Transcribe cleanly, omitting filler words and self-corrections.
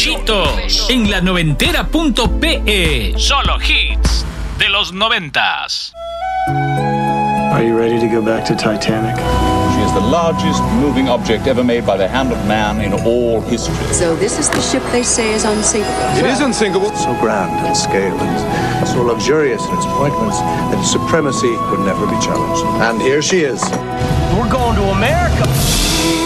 Éxitos en la noventera.pe. Solo hits de los 90s. Are you ready to go back to Titanic? She is the largest moving object ever made by the hand of man in all history. So this is the ship they say is unsinkable. It is unsinkable. So grand in scale and so luxurious in its appointments that its supremacy could never be challenged. And here she is. We're going to America.